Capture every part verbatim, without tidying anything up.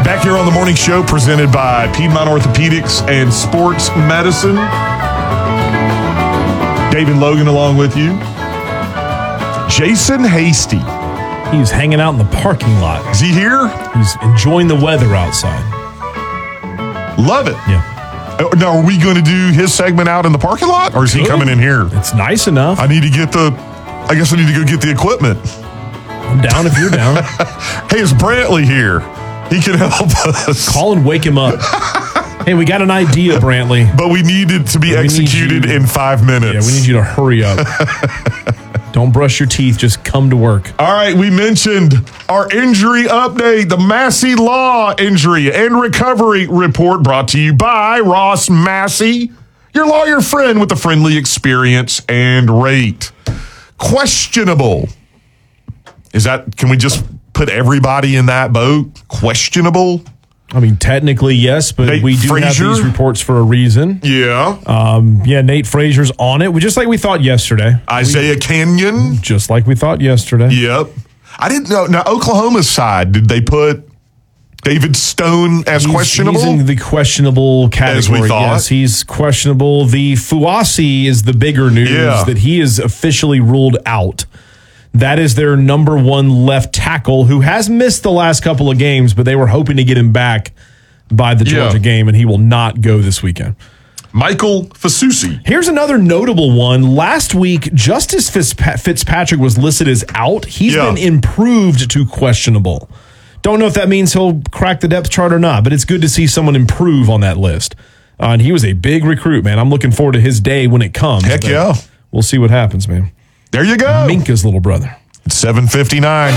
right, back here on the morning show presented by Piedmont Orthopedics and Sports Medicine. David Logan along with you. Jason Hasty. He's hanging out in the parking lot. Is he here? He's enjoying the weather outside. Love it. Yeah. Now, are we going to do his segment out in the parking lot, or is he coming in here? It's nice enough. I need to get the, I guess I need to go get the equipment. I'm down if you're down. Hey, it's Brantley here. He can help us. Call and wake him up. Hey, we got an idea, Brantley. But we need it to be we executed in five minutes. Yeah, we need you to hurry up. Don't brush your teeth. Just come to work. All right, we mentioned our injury update, the Massey Law Injury and Recovery Report brought to you by Ross Massey, your lawyer friend with a friendly experience and rate. Questionable. Is that, can we just put everybody in that boat? Questionable? I mean, technically, yes, but Nate we do Frazier? have these reports for a reason. Yeah. Um, yeah, Nate Frazier's on it, just like we thought yesterday. Isaiah we, Canyon? Just like we thought yesterday. Yep. I didn't know. Now, Oklahoma's side, did they put David Stone as he's, questionable? He's in the questionable category. As we thought. Yes, he's questionable. The Fuasi is the bigger news Yeah. that he is officially ruled out. That is their number one left tackle who has missed the last couple of games, but they were hoping to get him back by the Georgia Yeah. game, and he will not go this weekend. Michael Fasusi. Here's another notable one. Last week, Justice Fitzpatrick was listed as out. He's Yeah. been improved to questionable. Don't know if that means he'll crack the depth chart or not, but it's good to see someone improve on that list. Uh, and he was a big recruit, man. I'm looking forward to his day when it comes. Heck yeah. We'll see what happens, man. There you go. Minka's little brother. It's seven fifty-nine.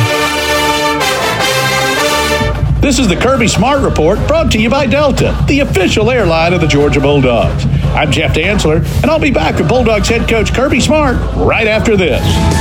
This is the Kirby Smart Report brought to you by Delta, the official airline of the Georgia Bulldogs. I'm Jeff Dantzler, and I'll be back with Bulldogs head coach Kirby Smart right after this.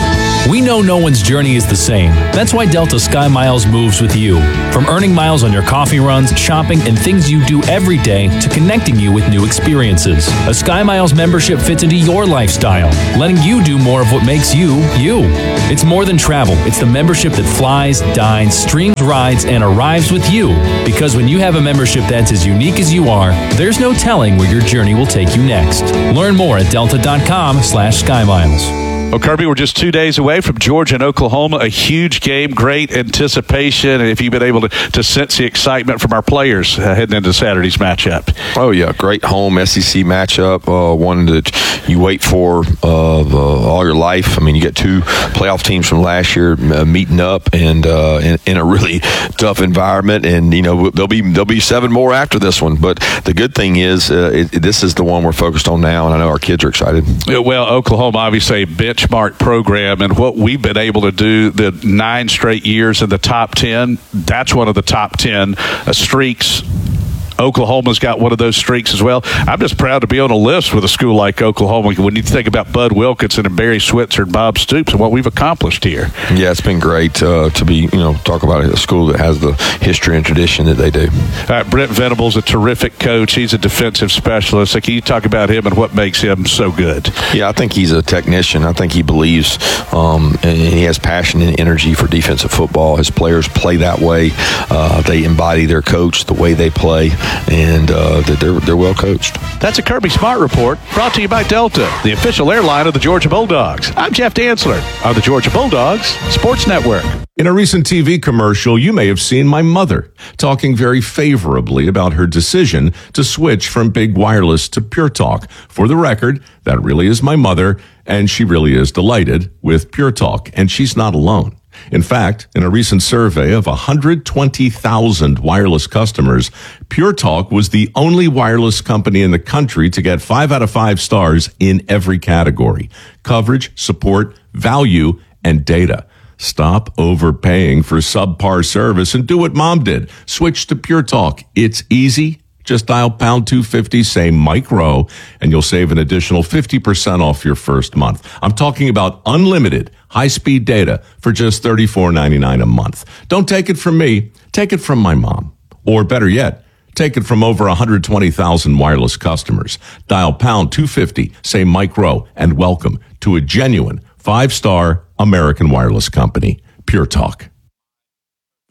We know no one's journey is the same. That's why Delta Sky Miles moves with you. From earning miles on your coffee runs, shopping, and things you do every day to connecting you with new experiences. A Sky Miles membership fits into your lifestyle, letting you do more of what makes you, you. It's more than travel. It's the membership that flies, dines, streams, rides, and arrives with you. Because when you have a membership that's as unique as you are, there's no telling where your journey will take you next. Learn more at delta.com slash SkyMiles. Well, Kirby, we're just two days away from Georgia and Oklahoma. A huge game, great anticipation. And if you've been able to, to sense the excitement from our players uh, heading into Saturday's matchup. Oh, yeah. Great home S E C matchup. Uh, one that you wait for uh, the, all your life. I mean, you get two playoff teams from last year uh, meeting up and uh, in, in a really tough environment. And, you know, there'll be there'll be seven more after this one. But the good thing is uh, it, this is the one we're focused on now, and I know our kids are excited. Well, Oklahoma, obviously, a benchmark program, and what we've been able to do the nine straight years in the top ten, that's one of the top ten uh, streaks. Oklahoma's got one of those streaks as well. I'm just proud to be on a list with a school like Oklahoma. When you think about Bud Wilkinson and Barry Switzer and Bob Stoops and what we've accomplished here. Yeah, it's been great uh, to be, you know, talk about a school that has the history and tradition that they do. All right, Brent Venables, a terrific coach. He's a defensive specialist. So can you talk about him and what makes him so good? Yeah, I think he's a technician. I think he believes um, and he has passion and energy for defensive football. His players play that way. Uh, they embody their coach, the way they play. And uh, they're they're well coached. That's a Kirby Smart Report brought to you by Delta, the official airline of the Georgia Bulldogs. I'm Jeff Dantzler on the Georgia Bulldogs Sports Network. In a recent T V commercial, you may have seen my mother talking very favorably about her decision to switch from big wireless to Pure Talk. For the record, that really is my mother, and she really is delighted with Pure Talk, and she's not alone. In fact, in a recent survey of one hundred twenty thousand wireless customers, Pure Talk was the only wireless company in the country to get five out of five stars in every category: coverage, support, value, and data. Stop overpaying for subpar service and do what Mom did. Switch to Pure Talk. It's easy. Just dial pound two fifty, say Mike Rowe, and you'll save an additional fifty percent off your first month. I'm talking about unlimited high-speed data for just thirty-four ninety-nine a month. Don't take it from me. Take it from my mom. Or better yet, take it from over one hundred twenty thousand wireless customers. Dial pound two fifty, say Mike Rowe, and welcome to a genuine five-star American wireless company, Pure Talk.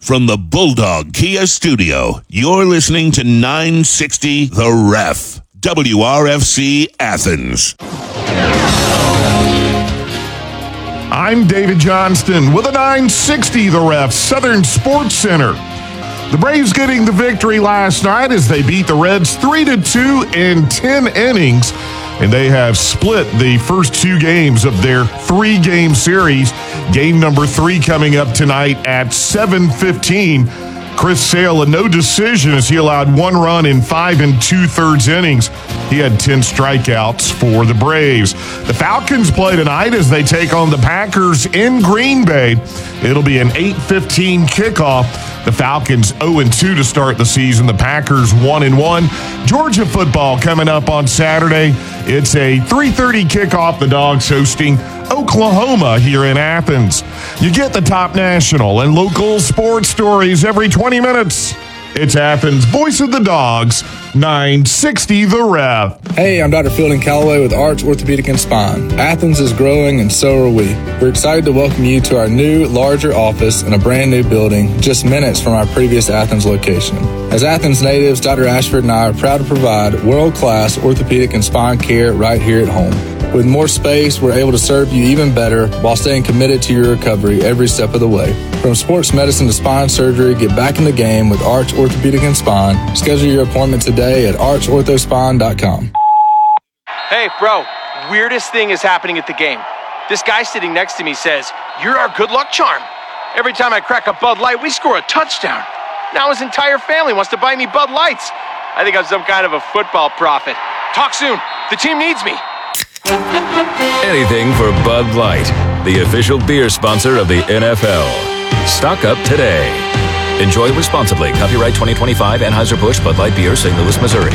From the Bulldog Kia Studio, you're listening to nine sixty The Ref, W R F C Athens. I'm David Johnston with a nine sixty The Ref Southern Sports Center. The Braves getting the victory last night as they beat the Reds three to two in ten innings, and they have split the first two games of their three-game series. Game number three coming up tonight at seven fifteen. Chris Sale, a no decision as he allowed one run in five and two-thirds innings. He had ten strikeouts for the Braves. The Falcons play tonight as they take on the Packers in Green Bay. It'll be an eight fifteen kickoff. The Falcons oh and two to start the season. The Packers one and one. Georgia football coming up on Saturday. It's a three thirty kickoff. The Dogs hosting Oklahoma here in Athens. You get the top national and local sports stories every twenty minutes. It's Athens' Voice of the Dogs, nine sixty The Ref. Hey, I'm Doctor Fielding Calloway with Arch Orthopedic and Spine. Athens is growing and so are we. We're excited to welcome you to our new, larger office in a brand new building just minutes from our previous Athens location. As Athens natives, Doctor Ashford and I are proud to provide world-class orthopedic and spine care right here at home. With more space, we're able to serve you even better while staying committed to your recovery every step of the way. From sports medicine to spine surgery, get back in the game with Arch Orthopedic and Spine. Schedule your appointment today at arch ortho spine dot com. Hey, bro, weirdest thing is happening at the game. This guy sitting next to me says, "You're our good luck charm." Every time I crack a Bud Light, we score a touchdown. Now his entire family wants to buy me Bud Lights. I think I'm some kind of a football prophet. Talk soon. The team needs me. Anything for Bud Light, the official beer sponsor of the N F L. Stock up today. Enjoy responsibly. Copyright twenty twenty-five Anheuser-Busch Bud Light Beer, Saint Louis, Missouri.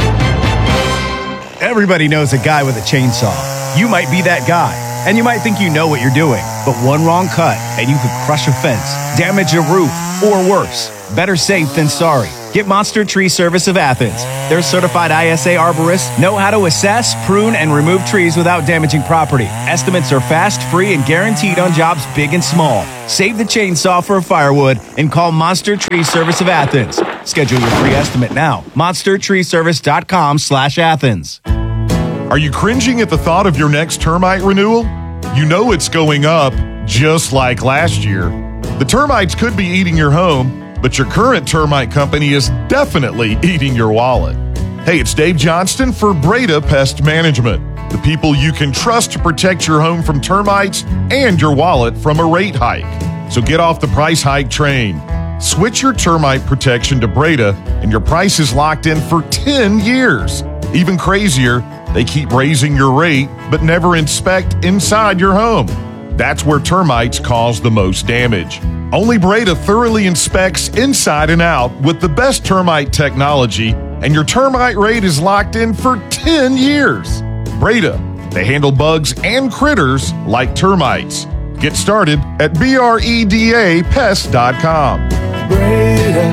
Everybody knows a guy with a chainsaw. You might be that guy, and you might think you know what you're doing, but one wrong cut and you could crush a fence, damage a roof, or worse. Better safe than sorry. Get Monster Tree Service of Athens. Their certified I S A arborists know how to assess, prune, and remove trees without damaging property. Estimates are fast, free, and guaranteed on jobs big and small. Save the chainsaw for firewood and call Monster Tree Service of Athens. Schedule your free estimate now. monster tree service dot com slash Athens. Are you cringing at the thought of your next termite renewal? You know it's going up, just like last year. The termites could be eating your home, but your current termite company is definitely eating your wallet. Hey, it's Dave Johnston for Breda Pest Management, the people you can trust to protect your home from termites and your wallet from a rate hike. So get off the price hike train. Switch your termite protection to Breda, and your price is locked in for ten years. Even crazier, they keep raising your rate, but never inspect inside your home. That's where termites cause the most damage. Only Breda thoroughly inspects inside and out with the best termite technology, and your termite rate is locked in for ten years. Breda, they handle bugs and critters like termites. Get started at breda pest dot com. Breda,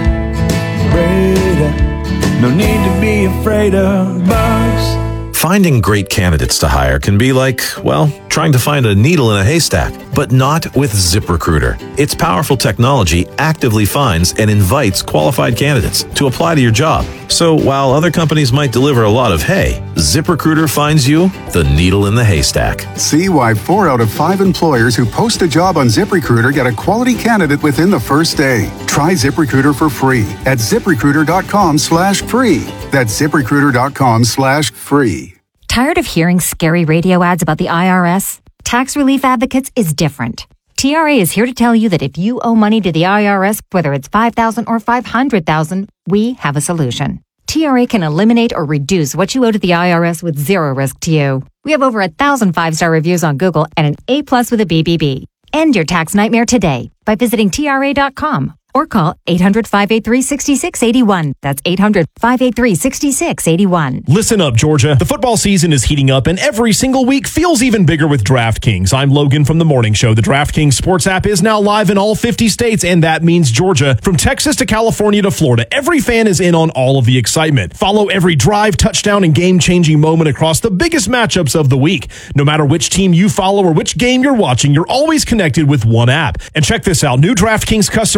Breda, no need to be afraid of bugs. Finding great candidates to hire can be like, well, trying to find a needle in a haystack, but not with ZipRecruiter. Its powerful technology actively finds and invites qualified candidates to apply to your job. So while other companies might deliver a lot of hay, ZipRecruiter finds you the needle in the haystack. See why four out of five employers who post a job on ZipRecruiter get a quality candidate within the first day. Try ZipRecruiter for free at ZipRecruiter.com slash free. That's ZipRecruiter.com slash free. Tired of hearing scary radio ads about the I R S? Tax Relief Advocates is different. T R A is here to tell you that if you owe money to the I R S, whether it's five thousand dollars or five hundred thousand dollars, we have a solution. T R A can eliminate or reduce what you owe to the I R S with zero risk to you. We have over a thousand five-star reviews on Google and an A plus with a B B B. End your tax nightmare today by visiting T R A dot com. Or call eight hundred, five eight three, six six eight one. That's eight hundred, five eight three, six six eight one. Listen up, Georgia. The football season is heating up, and every single week feels even bigger with DraftKings. I'm Logan from The Morning Show. The DraftKings sports app is now live in all fifty states, and that means Georgia. From Texas to California to Florida, every fan is in on all of the excitement. Follow every drive, touchdown, and game-changing moment across the biggest matchups of the week. No matter which team you follow or which game you're watching, you're always connected with one app. And check this out. New DraftKings customers sign up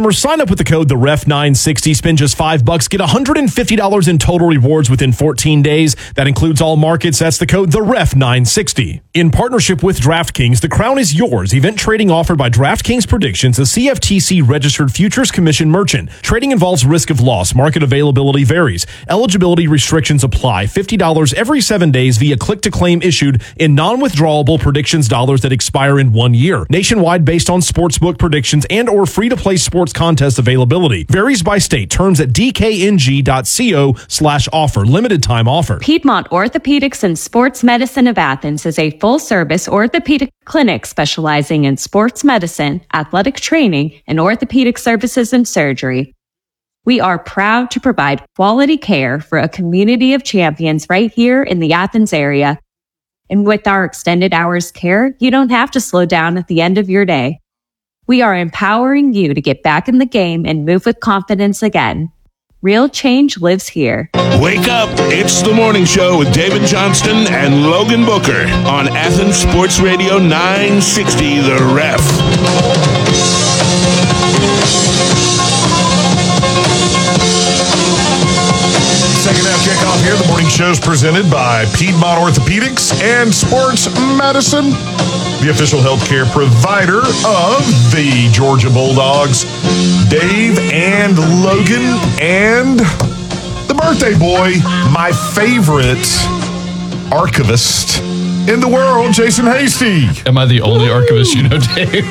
up with the code the ref nine sixty. Spend just five bucks. Get one hundred fifty dollars in total rewards within fourteen days. That includes all markets. That's the code the ref nine sixty. In partnership with DraftKings, the crown is yours. Event trading offered by DraftKings Predictions, a C F T C registered futures commission merchant. Trading involves risk of loss. Market availability varies. Eligibility restrictions apply. fifty dollars every seven days via click-to-claim issued in non-withdrawable predictions dollars that expire in one year. Nationwide based on sportsbook predictions and or free-to-play sports contest availability. Varies by state. Terms at dkng.co slash offer. Limited time offer. Piedmont Orthopedics and Sports Medicine of Athens is a full-service orthopedic clinic specializing in sports medicine, athletic training, and orthopedic services and surgery. We are proud to provide quality care for a community of champions right here in the Athens area. And with our extended hours care, you don't have to slow down at the end of your day. We are empowering you to get back in the game and move with confidence again. Real change lives here. Wake up. It's the morning show with David Johnston and Logan Booker on Athens Sports Radio nine sixty, The Ref. Second half kickoff here. The morning show is presented by Piedmont Orthopedics and Sports Medicine, the official healthcare provider of the Georgia Bulldogs. Dave and Logan and the birthday boy, my favorite archivist in the world, Jason Hasty. Am I the only archivist you know, Dave?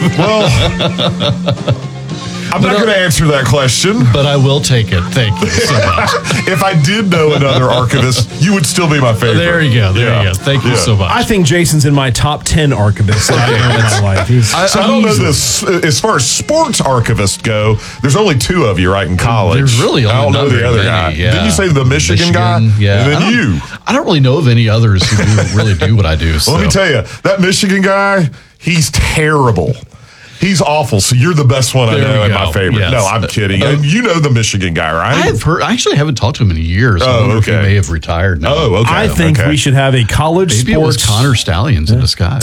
Well, I'm not going to answer that question. But I will take it. Thank you so much. If I did know another archivist, you would still be my favorite. There you go. There yeah. you go. Thank you yeah. so much. I think Jason's in my top ten archivists that I know in my life. He's I, so I don't know this. As far as sports archivists go, there's only two of you, right, in college. There's really only I don't know the other many, guy. yeah. Didn't you say the Michigan, Michigan guy? Yeah. And then I you. I don't really know of any others who do, really do what I do. So. Well, let me tell you, that Michigan guy, he's terrible. He's awful. So you're the best one I There know we and go. my favorite. Yes. No, I'm kidding. Uh, you know the Michigan guy, right? I have heard. I actually haven't talked to him in years. I Oh, wonder okay. if he may have retired now. Oh, okay. I think okay. we should have a college Maybe sports. it was Connor Stallions in disguise.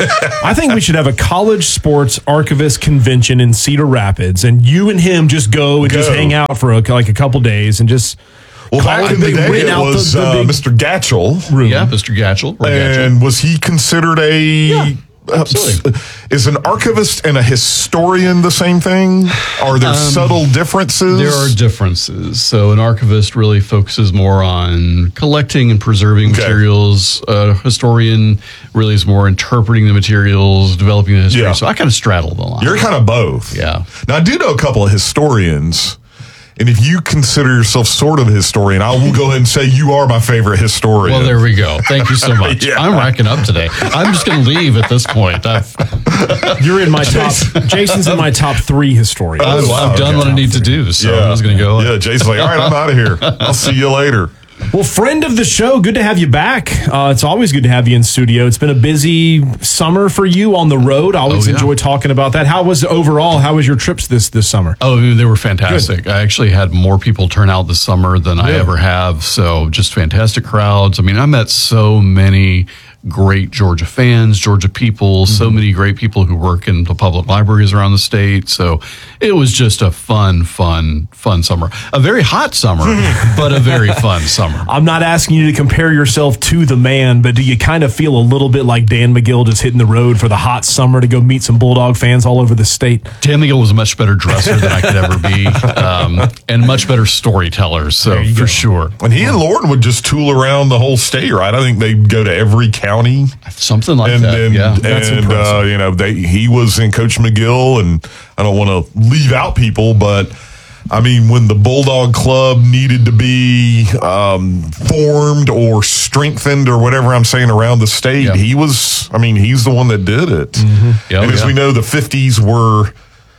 I think we should have a college sports archivist convention in Cedar Rapids, and you and him just go and Go. just hang out for a, like a couple days and just. Well, call back it in the big- day, rent it out the- was the uh, big Mister Gatchell. room. Yeah, Mister Gatchell. Roy Gatchell. And was he considered a... Yeah, uh, absolutely. is an archivist and a historian the same thing? Are there Um, subtle differences? There are differences. So an archivist really focuses more on collecting and preserving Okay. materials. A historian really is more interpreting the materials, developing the history. Yeah. So I kind of straddle the line. You're kind of both. Yeah. Now, I do know a couple of historians, and if you consider yourself sort of a historian, I will go ahead and say you are my favorite historian. Well, there we go. Thank you so much. Yeah. I'm racking up today. I'm just going to leave at this point. I've, You're in my top. Jason's in my top three historians. I've, I've done okay. what I need to do, so I'm just going to go. Yeah, Jason's like, all right, I'm out of here. I'll see you later. Well, friend of the show, good to have you back. Uh, it's always good to have you in studio. It's been a busy summer for you on the road. I always Oh, yeah. enjoy talking about that. How was overall? How was your trips this this summer? Oh, they were fantastic. I actually had more people turn out this summer than I Yeah. ever have. So just fantastic crowds. I mean, I met so many great Georgia fans, Georgia people, so many great people who work in the public libraries around the state. So it was just a fun, fun, fun summer. A very hot summer, but a very fun summer. I'm not asking you to compare yourself to the man, but do you kind of feel a little bit like Dan McGill just hitting the road for the hot summer to go meet some Bulldog fans all over the state? Dan McGill was a much better dresser than I could ever be, um, and much better storyteller. So for go. sure. And he and Lauren would just tool around the whole state, right? I think they'd go to every county. Something like and, that. And, yeah. That's and uh, impressive. you know, they he was in Coach McGill, and I don't want to leave out people, but I mean, when the Bulldog Club needed to be um, formed or strengthened or whatever I'm saying around the state, Yeah. he was, I mean, he's the one that did it. Mm-hmm. Yeah, and as yeah. we know, the fifties were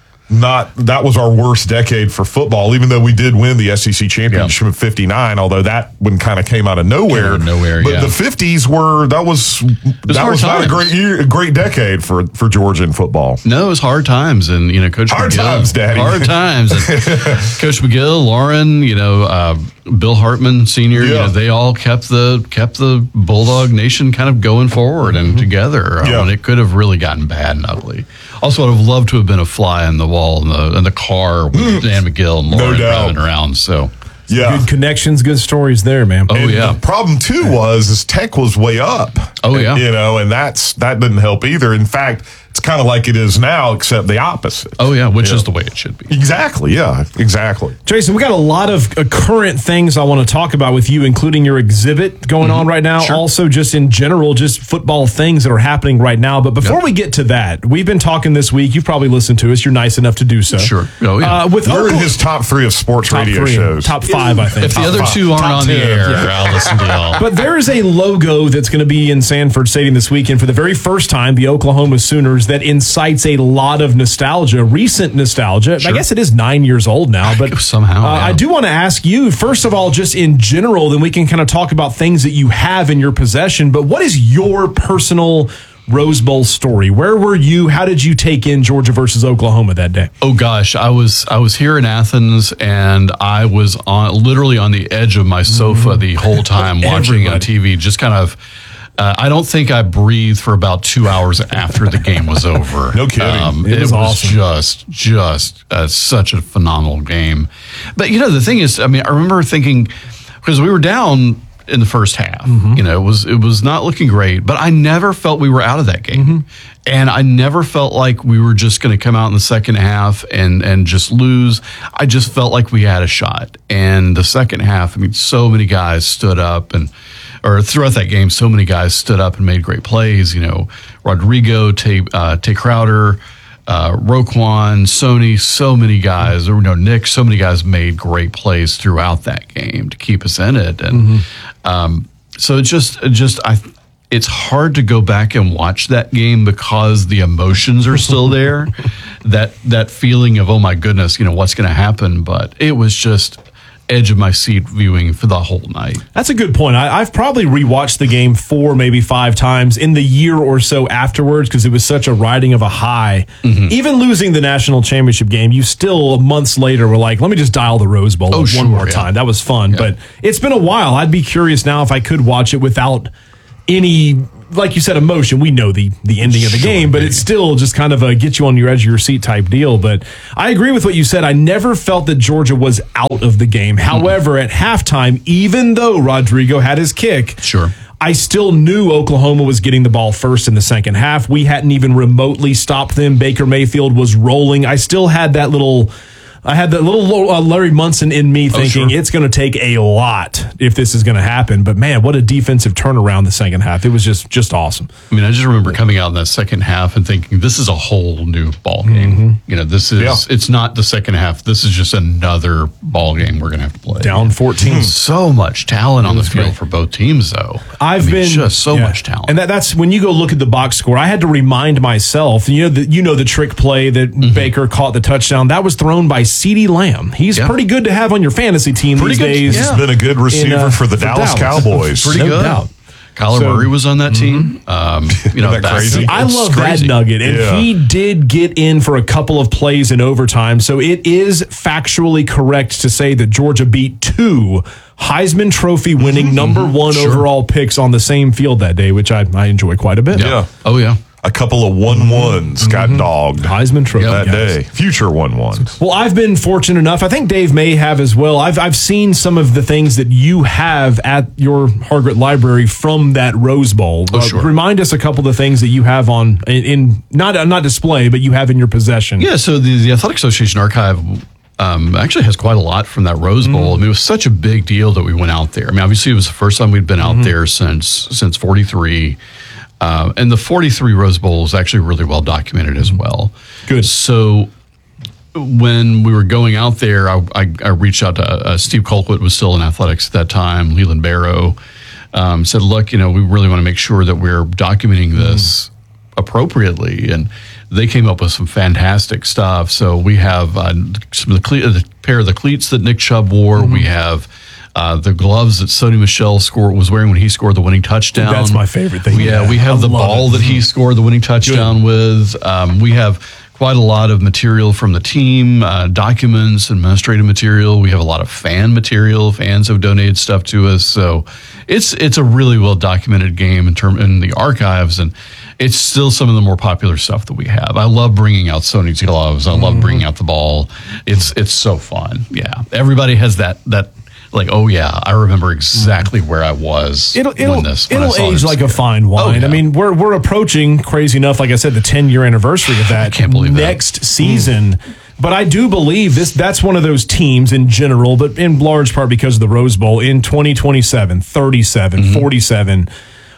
not, that was our worst decade for football, even though we did win the S E C championship in fifty-nine, although that one kind of came out of nowhere. Came out of nowhere, but yeah. the fifties were, that was, that hard was not a times. great year, a great decade for, for Georgia in football. No, it was hard times, and you know, Coach Hard McGill, times, Daddy. hard times. And Coach McGill, Lauren, you know, uh, Bill Hartman Senior, you Yeah. know, they all kept the kept the Bulldog Nation kind of going forward and together. Uh, Yeah. when it could have really gotten bad and ugly. Also, I'd have loved to have been a fly on the wall in the in the car with mm. Dan McGill and Lauren no driving around. So. Yeah. Good connections, good stories there, man. Oh, and yeah. The problem, too, was is Tech was way up. Oh, yeah. And, you know, and that's that didn't help either. In fact, it's kind of like it is now, except the opposite. Oh, yeah, which you is know? the way it should be. Exactly, yeah, exactly. Jason, we got a lot of uh, current things I want to talk about with you, including your exhibit going mm-hmm. on right now. Sure. Also, just in general, just football things that are happening right now. But before yep. we get to that, we've been talking this week. You've probably listened to us. You're nice enough to do so. Sure. Oh, yeah. Uh, with You're in his top three of sports top radio three, shows. Top five, I think. If top the other five. two aren't top on ten. the air, yeah. I'll listen to y'all. But there is a logo that's going to be in Sanford Stadium this weekend for the very first time, the Oklahoma Sooners, that incites a lot of nostalgia, recent nostalgia. Sure. I guess it is nine years old now, but somehow uh, yeah. I do want to ask you, first of all, just in general, then we can kind of talk about things that you have in your possession. But what is your personal Rose Bowl story? Where were you? How did you take in Georgia versus Oklahoma that day? Oh gosh, I was I was here in Athens, and I was on literally on the edge of my sofa mm-hmm. the whole time watching on T V, just kind of. Uh, I don't think I breathed for about two hours after the game was over. No kidding. Um, it, it was, was awesome. just, just uh, such a phenomenal game. But, you know, the thing is, I mean, I remember thinking, because we were down in the first half, mm-hmm. you know, it was, it was not looking great, but I never felt we were out of that game. Mm-hmm. And I never felt like we were just going to come out in the second half and, and just lose. I just felt like we had a shot. And the second half, I mean, so many guys stood up and, or throughout that game, so many guys stood up and made great plays. You know, Rodrigo, Tay, uh, Tay Crowder, uh, Roquan, Sony, so many guys, or you know, Nick, so many guys made great plays throughout that game to keep us in it. And mm-hmm. um, so it's just, just I, it's hard to go back and watch that game because the emotions are still there. that that feeling of, oh my goodness, you know, what's going to happen? But it was just edge of my seat viewing for the whole night. That's a good point. I, I've probably rewatched the game four, maybe five times in the year or so afterwards because it was such a riding of a high. Mm-hmm. Even losing the national championship game, you still months later were like, let me just dial the Rose Bowl oh, one sure, more yeah. time. That was fun. Yeah. But it's been a while. I'd be curious now if I could watch it without any, like you said, emotion. We know the the ending of the sure, game, but it's still just kind of a get you on your edge of your seat type deal. But I agree with what you said. I never felt that Georgia was out of the game. Mm-hmm. However, at halftime, even though Rodrigo had his kick, sure, I still knew Oklahoma was getting the ball first in the second half. We hadn't even remotely stopped them. Baker Mayfield was rolling. I still had that little... I had that little uh, Larry Munson in me thinking oh, sure. it's going to take a lot if this is going to happen. But, man, what a defensive turnaround the second half. It was just just awesome. I mean, I just remember coming out in that second half and thinking this is a whole new ball game. Mm-hmm. You know, this is, yeah. it's not the second half. This is just another ball game we're going to have to play. Down fourteen. So much talent on the field great. for both teams, though. I've I mean, been just so yeah. much talent. And that, that's when you go look at the box score, I had to remind myself, you know, the, you know, the trick play that mm-hmm. Baker caught the touchdown, that was thrown by CeeDee Lamb. He's yeah. pretty good to have on your fantasy team pretty these good. days. Yeah. He's been a good receiver in, uh, for the for Dallas, Dallas Cowboys. pretty no good. Doubt. Kyler so, Murray was on that team. Mm-hmm. Um, you know, that crazy. I it's love crazy. that nugget, and yeah. he did get in for a couple of plays in overtime. So it is factually correct to say that Georgia beat two Heisman Trophy winning mm-hmm. number one sure. overall picks on the same field that day, which I, I enjoy quite a bit. Yeah. Oh yeah. A couple of one-ones mm-hmm. got dogged. Heisman Trophy that guys. day. Future one-ones. Well, I've been fortunate enough. I think Dave may have as well. I've I've seen some of the things that you have at your Hargret Library from that Rose Bowl. Oh, sure. Uh, remind us a couple of the things that you have on in, in not not display, but you have in your possession. Yeah. So the, the Athletic Association Archive um, actually has quite a lot from that Rose Bowl. Mm-hmm. I mean, it was such a big deal that we went out there. I mean, obviously, it was the first time we'd been out mm-hmm. there since since forty-three. Uh, and the forty-three Rose Bowl is actually really well documented as well. Good. So when we were going out there, I, I, I reached out to uh, Steve Colquitt was still in athletics at that time, Leland Barrow, um, said, look, you know, we really want to make sure that we're documenting this mm. appropriately. And they came up with some fantastic stuff. So we have uh, some of the, cle- the pair of the cleats that Nick Chubb wore. Mm-hmm. We have Uh, the gloves that Sony Michel score, was wearing when he scored the winning touchdown. That's my favorite thing. Yeah, yeah. we have I the ball it. that he scored the winning touchdown Good. with. Um, we have quite a lot of material from the team, uh, documents, administrative material. We have a lot of fan material. Fans have donated stuff to us. So it's it's a really well documented game in term in the archives. And it's still some of the more popular stuff that we have. I love bringing out Sony's gloves. I love mm-hmm. bringing out the ball. It's it's so fun. Yeah, everybody has that that. Like, oh yeah, I remember exactly where I was. It'll it'll, when this, when it'll age like a fine wine. Oh, yeah. I mean, we're we're approaching, crazy enough, like I said, the ten year anniversary of that. I can't believe next that. season. Mm. But I do believe this. That's one of those teams in general, but in large part because of the Rose Bowl in twenty twenty-seven, thirty-seven, mm-hmm. forty-seven.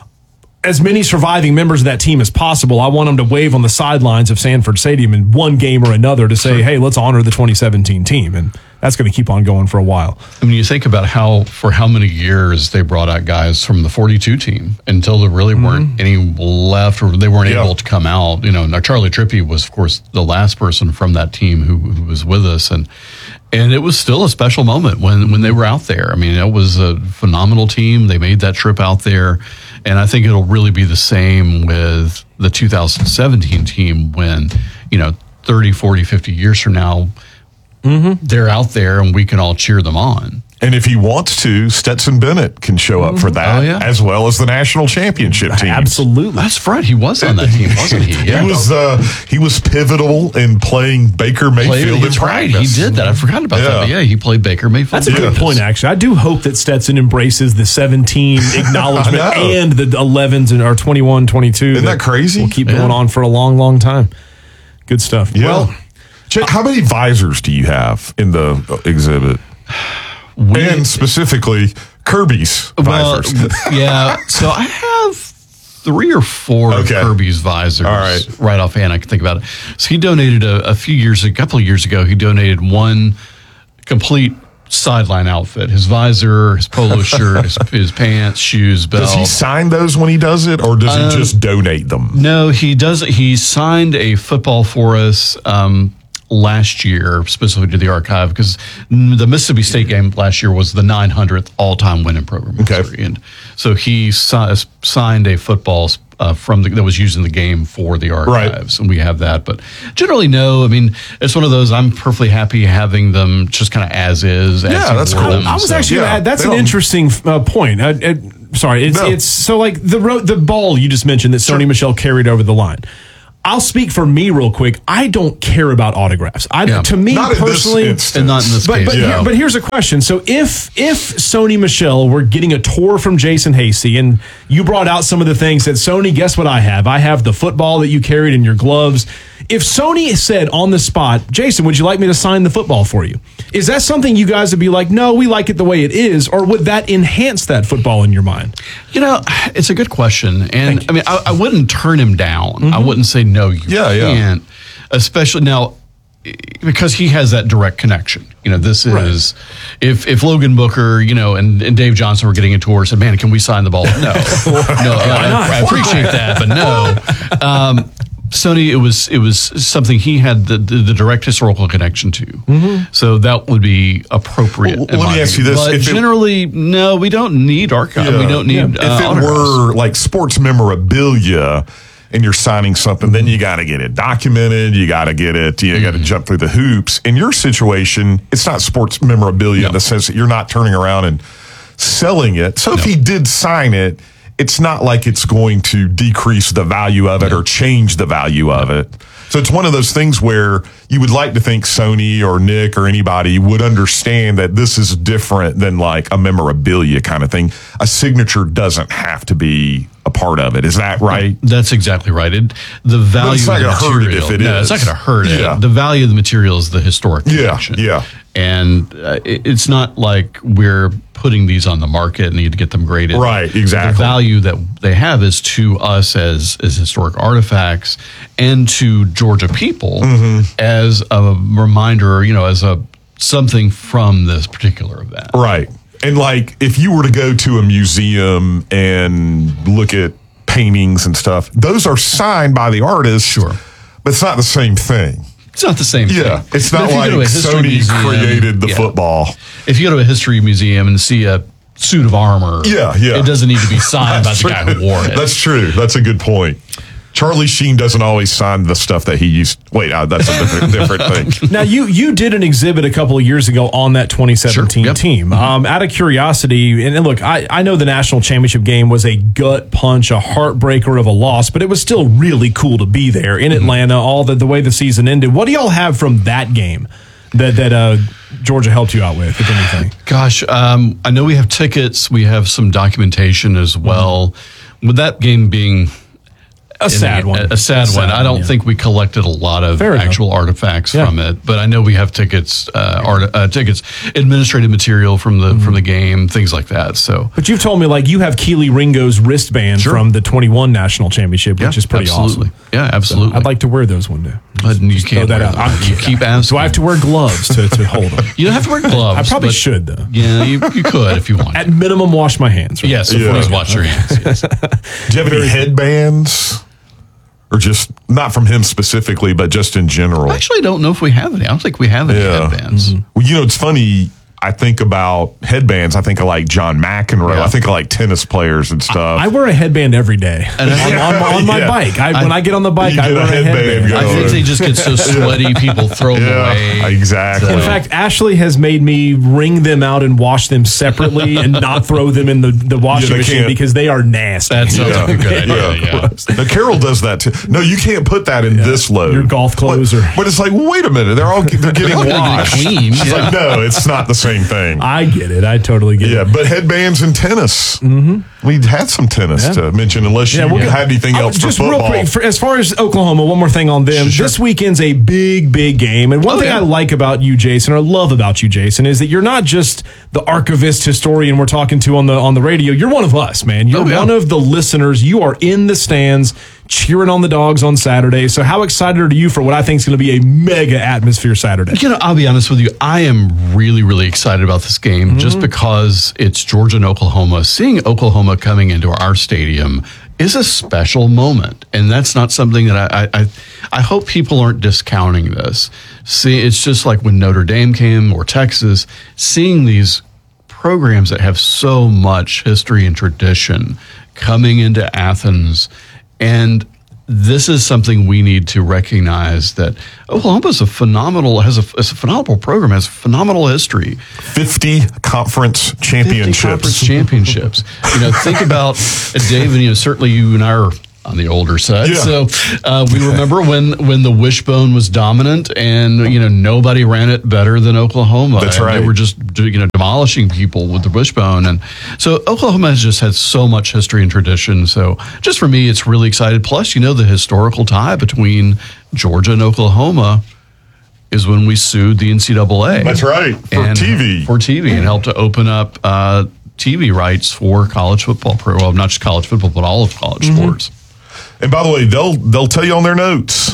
As many surviving members of that team as possible, I want them to wave on the sidelines of Sanford Stadium in one game or another to say, sure. hey, let's honor the twenty seventeen team. And that's going to keep on going for a while. I mean, you think about how, for how many years they brought out guys from the forty-two team until there really mm-hmm. weren't any left or they weren't yeah. able to come out. You know, now Charlie Trippi was, of course, the last person from that team who, who was with us. And and it was still a special moment when, when they were out there. I mean, it was a phenomenal team. They made that trip out there. And I think it'll really be the same with the two thousand seventeen team when, you know, thirty, forty, fifty years from now, mm-hmm. they're out there and we can all cheer them on. And if he wants to, Stetson Bennett can show up for that, oh, yeah. as well as the national championship team. Absolutely, that's right. He was on that team, wasn't he? Yeah. He was. Uh, he was pivotal in playing Baker Mayfield. That's right. He did that. I forgot about yeah. that. But yeah, he played Baker Mayfield. That's a good yeah. point. Actually, I do hope that Stetson embraces the seventeen acknowledgement and the elevens and our twenty-one, twenty-two. Isn't that, that crazy? Will keep yeah. going on for a long, long time. Good stuff. Yeah. Well, Check, how many visors do you have in the exhibit? We, and specifically Kirby's visors. Well, yeah, so I have three or four okay. of Kirby's visors. All right. Right offhand, I can think about it. So he donated a, a few years, a couple of years ago, he donated one complete sideline outfit: his visor, his polo shirt, his, his pants, shoes, belt. Does he sign those when he does it, or does um, he just donate them? No, he does. He signed a football for us. Um, last year, specifically to the archive, because the Mississippi State game last year was the nine hundredth all-time win in program history. Okay. And so he si- signed a football uh, from the, that was used in the game for the archives, right. and we have that. But generally, no. I mean, it's one of those, I'm perfectly happy having them just kind of as is. As yeah, that's cool. Them, I was so. actually, yeah, that's an interesting uh, point. I, I, sorry, it's, no. it's so like the ro- the ball you just mentioned that Sony sure. Michel carried over the line. I'll speak for me real quick. I don't care about autographs. I, yeah. To me not personally, in this and not in this but, case. But, yeah. here, but here's a question. So if if Sony Michel were getting a tour from Jason Hasty, and you brought out some of the things that Sony, guess what I have? I have the football that you carried in your gloves. If Sony said on the spot, Jason, would you like me to sign the football for you? Is that something you guys would be like, no, we like it the way it is, or would that enhance that football in your mind? You know, it's a good question. And I mean, I, I wouldn't turn him down. Mm-hmm. I wouldn't say, no, you yeah, can't. Yeah. Especially now, because he has that direct connection. You know, this is, right. if if Logan Booker, you know, and, and Dave Johnson were getting a tour, said, man, can we sign the ball? No. no, I, I appreciate that, but no. Um, Sony, it was it was something he had the, the, the direct historical connection to, mm-hmm. so that would be appropriate. Well, let me ask you this: but if generally, it, no, we don't need archive. Yeah, we don't need. Yeah. Uh, if it autographs. were like sports memorabilia, and you're signing something, then you got to get it documented. You got to get it. You mm-hmm. got to jump through the hoops. In your situation, it's not sports memorabilia no. in the sense that you're not turning around and selling it. So no. if he did sign it, it's not like it's going to decrease the value of it or change the value of it. So it's one of those things where you would like to think Sony or Nick or anybody would understand that this is different than like a memorabilia kind of thing. A signature doesn't have to be a part of it. Is that right? That's exactly right. It, the value it's not of the hurt material. It if it no, is. it's not going to hurt yeah. it. The value of the material is the historic connection. Yeah, yeah. And uh, it, it's not like we're putting these on the market and need to get them graded. Right, exactly. The value that they have is to us as, as historic artifacts and to Georgia people mm-hmm. as a reminder, you know, as a something from this particular event. Right. And like if you were to go to a museum and look at paintings and stuff, those are signed by the artist. Sure. But it's not the same thing. It's not the same yeah, thing. It's not like Sony museum, created the yeah. football. If you go to a history museum and see a suit of armor, yeah, yeah. it doesn't need to be signed by the guy who wore it. That's true. That's a good point. Charlie Sheen doesn't always sign the stuff that he used. Wait, uh, that's a different, different thing. Now, you you did an exhibit a couple of years ago on that twenty seventeen Sure, yep. team. Um, out of curiosity, and, and look, I, I know the national championship game was a gut punch, a heartbreaker of a loss, but it was still really cool to be there in Mm-hmm. Atlanta, all the, the way the season ended. What do y'all have from that game that, that uh, Georgia helped you out with, if anything? Gosh, um, I know we have tickets. We have some documentation as well. With that game being A sad one. A, a sad, A sad one. I don't one, yeah. think we collected a lot of Fair enough. actual artifacts Yeah. from it, but I know we have tickets, uh, art, uh, tickets, administrative material from the Mm-hmm. from the game, things like that. So, But you've told me, like, you have Keely Ringo's wristband Sure. from the twenty-one national championship, which yeah, is pretty absolutely. awesome. Yeah, absolutely. So I'd like to wear those one day. But you Throw can't that wear out. them. I'm- You keep asking. Do I have to wear gloves to, to hold them? You don't have to wear gloves. I probably but- should, though. Yeah, you, you could if you want. At minimum, wash my hands. Right? Yes, Yeah. please wash your hands. Yes. Do you have any headbands? Or just, not from him specifically, but just in general? I actually don't know if we have any. I don't think we have any Yeah. headbands. Well, you know, it's funny. I think about headbands. I think of like John McEnroe. Yeah. I think of like tennis players and stuff. I wear a headband every day And I- on, on, on my Yeah. bike. I, when I get on the bike, You I get wear a a headband. headband I think going. they just get so sweaty, people throw them Yeah, away. exactly. In fact, Ashley has made me wring them out and wash them separately and not throw them in the, the washing Yeah, they machine can't. because they are nasty. That sounds like a good idea. Yeah. Now, Carol does that too. No, you can't put that in this load. Your golf clothes but, are- But it's like, wait a minute, they're all they're getting all getting washed. clean, It's yeah. like, no, it's not the same thing. I get it. I totally get Yeah, it. but headbands and tennis. Mm-hmm. We had some tennis Yeah. to mention, unless you Yeah, we'll get- had anything Oh, else for just football. real quick, for, as far as Oklahoma, one more thing on them. Sure. This weekend's a big, big game. And one Oh, thing yeah. I like about you, Jason, or love about you, Jason, is that you're not just the archivist historian we're talking to on the on the radio. You're one of us, man. You're Oh, yeah. one of the listeners. You are in the stands cheering on the Dogs on Saturday. So how excited are you for what I think is going to be a mega atmosphere Saturday? You know, I'll be honest with you. I am really, really excited about this game just because it's Georgia and Oklahoma. Seeing Oklahoma coming into our stadium is a special moment, and that's not something that I I, I, I hope people aren't discounting this. See, it's just like when Notre Dame came or Texas, seeing these programs that have so much history and tradition coming into Athens. And this is something we need to recognize that Oklahoma is a phenomenal has a, is a phenomenal program, has phenomenal history. fifty conference championships. fifty conference championships. You know, think about uh, Dave, and you know, certainly you and I are on the older side. Yeah. So uh, we remember when when the wishbone was dominant, and you know nobody ran it better than Oklahoma. That's And right. They were just you know demolishing people with the wishbone, and so Oklahoma has just had so much history and tradition. So just for me, it's really excited. Plus, you know, the historical tie between Georgia and Oklahoma is when we sued the N C double A. That's right, for And- T V. For T V, and helped to open up uh, T V rights for college football. Pro- Well, not just college football, but all of college Mm-hmm. sports. And by the way, they'll they'll tell you on their notes,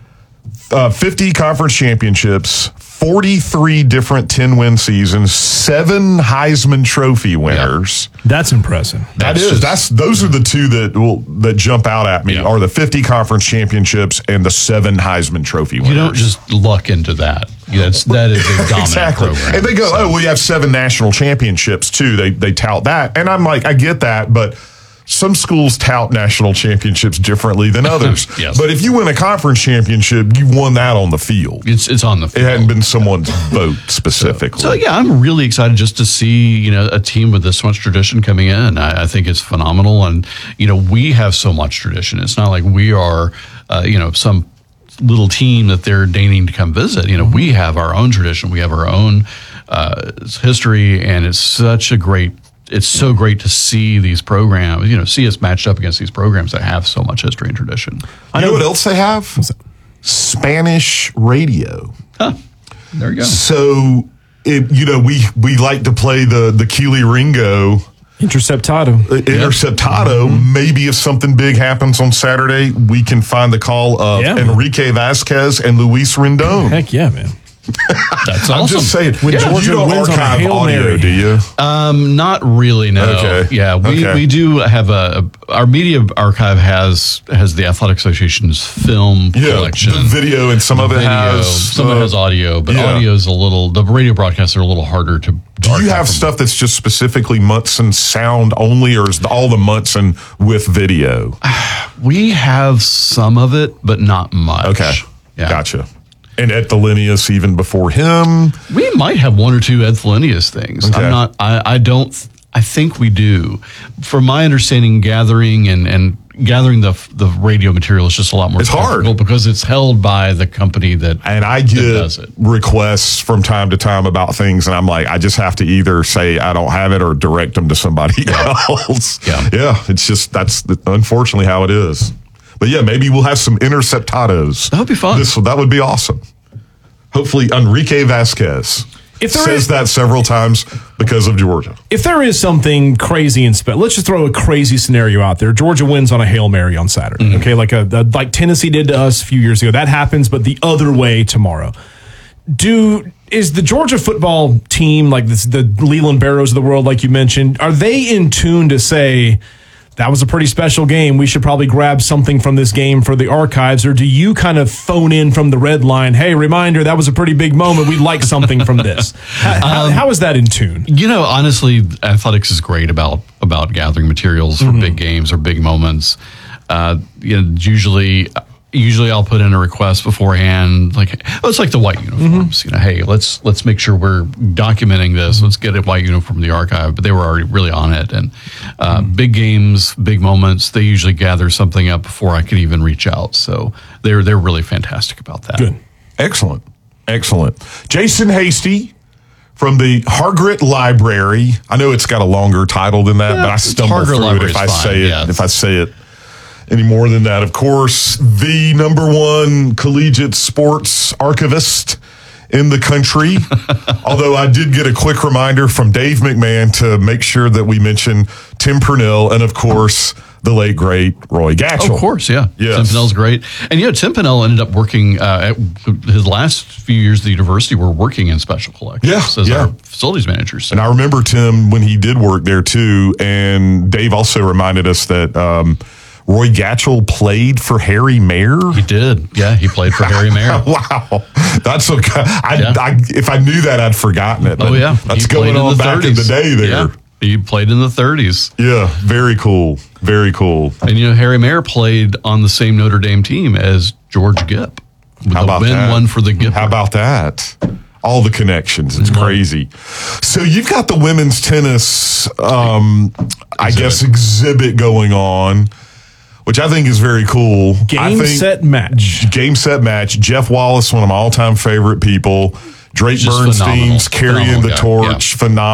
uh, fifty conference championships, forty-three different ten-win seasons, seven Heisman Trophy winners. That's impressive. That That's is. just- That's those are the two that will that jump out at me Yeah. are the fifty conference championships and the seven Heisman Trophy winners. You don't just luck into that. That's that is a dominant exactly. program. And they go, So- oh, we have seven national championships too. They they tout that, and I'm like, I get that, but some schools tout national championships differently than others. Yes. But if you win a conference championship, you won that on the field. It's it's on the It field. hadn't been someone's vote specifically. So yeah, I'm really excited just to see you know a team with this much tradition coming in. I, I think it's phenomenal, and you know we have so much tradition. It's not like we are uh, you know some little team that they're deigning to come visit. You know we have our own tradition, we have our own uh, history, and it's such a great. It's so great to see these programs. You know, see us matched up against these programs that have so much history and tradition. you know what else they have? Spanish radio. Huh. There you go. So, it, you know, we we like to play the the Keely Ringo Interceptado. uh, Interceptado. Mm-hmm. Maybe if something big happens on Saturday, we can find the call of Yeah, man. Enrique Vasquez and Luis Rendon. Heck yeah, man. That's I'm awesome. just saying, When yeah, Georgia you don't wins on a archive Hail audio, Mary. do you? Um, not really. No. Okay. Yeah, we, Okay. we do have a, a our media archive has has the Athletic Association's film Yeah, collection, the video, and some of it video, has some of uh, it has audio, but yeah. audio is a little. The radio broadcasts are a little harder to. Do you have stuff that's just specifically Munson sound only, or is all the Munson with video? We have some of it, but not much. Okay, Yeah. gotcha. And Ed Thelenius even before him. We might have one or two Ed Thelenius things. Okay. I'm not. I, I don't. I think we do. From my understanding, gathering and and gathering the the radio material is just a lot more. It's hard difficult because it's held by the company that and I that get does it. requests from time to time about things, and I'm like, I just have to either say I don't have it or direct them to somebody else. Yeah, yeah. It's just that's the, unfortunately how it is. But yeah, maybe we'll have some interceptados. That would be fun. This, that would be awesome. Hopefully, Enrique Vasquez If there says is- that several times because of Georgia. If there is something crazy in spe- let's just throw a crazy scenario out there. Georgia wins on a Hail Mary on Saturday. Mm-hmm. Okay, like a, a like Tennessee did to us a few years ago. That happens, but the other way tomorrow. Do is the Georgia football team, like this, the Leland Barrows of the world, like you mentioned, are they in tune to say that was a pretty special game? We should probably grab something from this game for the archives, or do you kind of phone in from the red line? Hey, reminder, that was a pretty big moment. We'd like something from this. How, how, Um, how is that in tune? You know, honestly, athletics is great about about gathering materials for Mhm. big games or big moments. Uh, you know, usually. Usually, I'll put in a request beforehand, like oh, it's like the white uniforms. You know, hey, let's let's make sure we're documenting this. Let's get a white uniform from the archive. But they were already really on it. And uh, big games, big moments, they usually gather something up before I could even reach out. So they're they're really fantastic about that. Good, excellent, excellent. Jason Hasty from the Hargrit Library. I know it's got a longer title than that, Yeah, but I it's stumble Hargrit through it Library if is I fine, say it. yeah. If I say it. Any more than that, of course, the number one collegiate sports archivist in the country. Although I did get a quick reminder from Dave McMahon to make sure that we mention Tim Purnell and, of course, the late, great Roy Gatchell. Of course, yeah. Yes. Tim Pennell's great. And, you know, Tim Pennell ended up working, uh, at his last few years at the university were working in special collections Yeah, as yeah. our facilities manager. So. And I remember Tim when he did work there, too. And Dave also reminded us that um, Roy Gatchell played for Harry Mayer. He did. Yeah, he played for Harry Mayer. Wow. That's okay. I, Yeah. I, if I knew that, I'd forgotten it. Oh, But yeah. That's He going played in on the back in the thirties. day there. Yeah. He played in the thirties. Yeah, very cool. Very cool. And, you know, Harry Mayer played on the same Notre Dame team as George Gipp. With How the about win that? one for the Gipp. How about that? All the connections. It's crazy. So you've got the women's tennis, um, I guess, exhibit going on, which I think is very cool. I Game, think, set, match. Game, set, match. Jeff Wallace, one of my all-time favorite people. Drake Just Bernstein's phenomenal. carrying Phenomenal the guy. torch. Yeah. Phenomenal.